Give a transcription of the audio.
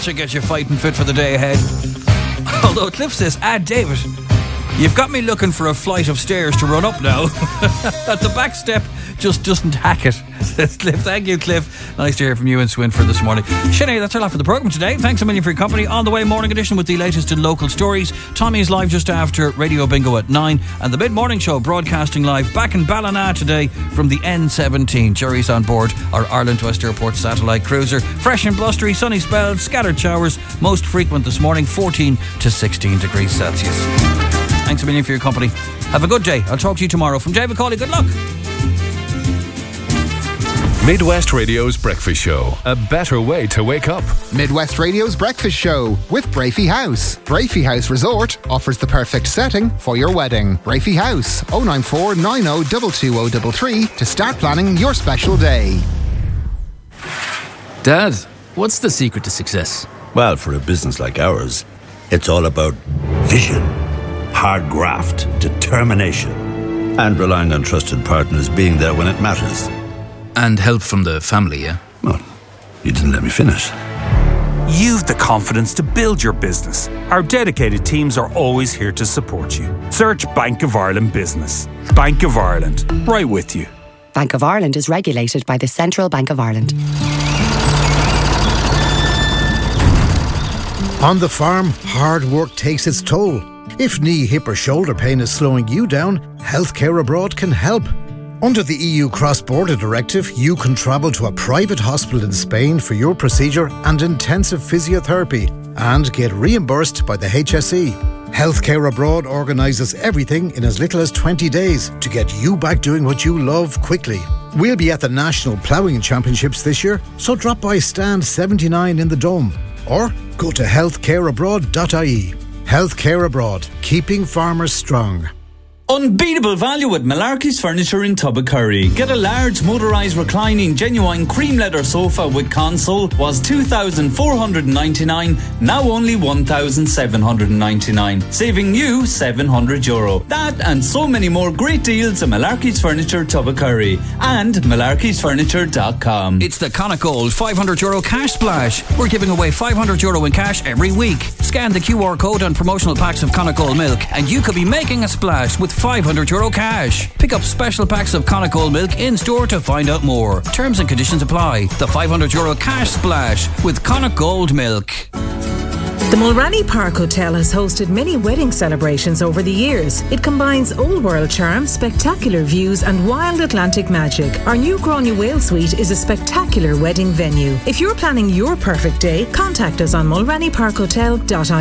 That should get you fighting fit for the day ahead. Although Cliff says, David, you've got me looking for a flight of stairs to run up now. The back step just doesn't hack it. Says Cliff. Thank you, Cliff. Nice to hear from you in Swinford this morning. Sinead, that's our lot for the programme today. Thanks a million for your company. On the way, morning edition with the latest in local stories. Tommy is live just after Radio Bingo at 9. And the mid-morning show broadcasting live back in Ballina today from the N17. Jerry's on board our Ireland to West Airport satellite cruiser. Fresh and blustery, sunny spells, scattered showers. Most frequent this morning, 14 to 16 degrees Celsius. Thanks a million for your company. Have a good day. I'll talk to you tomorrow. From Jay McCauley, good luck. Midwest Radio's Breakfast Show. A better way to wake up. Midwest Radio's Breakfast Show with Brafey House. Brafey House Resort offers the perfect setting for your wedding. Brafey House, 094 90 22033 to start planning your special day. Dad, what's the secret to success? Well, for a business like ours, it's all about vision, hard graft, determination, and relying on trusted partners being there when it matters. And help from the family, yeah? Well, you didn't let me finish. You've the confidence to build your business. Our dedicated teams are always here to support you. Search Bank of Ireland Business. Bank of Ireland, right with you. Bank of Ireland is regulated by the Central Bank of Ireland. On the farm, hard work takes its toll. If knee, hip or shoulder pain is slowing you down, Healthcare Abroad can help. Under the EU Cross-Border Directive, you can travel to a private hospital in Spain for your procedure and intensive physiotherapy and get reimbursed by the HSE. Healthcare Abroad organises everything in as little as 20 days to get you back doing what you love quickly. We'll be at the National Ploughing Championships this year, so drop by stand 79 in the Dome or go to healthcareabroad.ie. Healthcare Abroad, keeping farmers strong. Unbeatable value at Malarkey's Furniture in Tubbacurry. Get a large motorised reclining genuine cream leather sofa with console was €2,499, now only €1,799, saving you €700. That and so many more great deals at Malarkey's Furniture Tubbacurry and malarkeysfurniture.com. It's the Connacht Gold €500 cash splash. We're giving away €500 in cash every week. Scan the QR code on promotional packs of Connacht Gold milk and you could be making a splash with €500 cash. Pick up special packs of Connacht Gold milk in store to find out more. Terms and conditions apply. The €500 cash splash with Connacht Gold milk. The Mulranny Park Hotel has hosted many wedding celebrations over the years. It combines old world charm, spectacular views and wild Atlantic magic. Our new Grania Whale Suite is a spectacular wedding venue. If you're planning your perfect day, contact us on mulrannyparkhotel.ie.